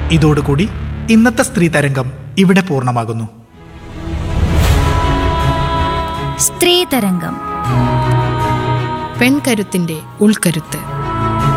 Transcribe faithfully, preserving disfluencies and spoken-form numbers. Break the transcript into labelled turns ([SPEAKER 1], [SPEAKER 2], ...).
[SPEAKER 1] ഇതോടുകൂടി ഇന്നത്തെ സ്ത്രീ തരംഗം ഇവിടെ പൂർണ്ണമാകുന്നു.
[SPEAKER 2] സ്ത്രീ തരംഗം,
[SPEAKER 3] പെൺകരുത്തിന്റെ ഉൾക്കരുത്ത്.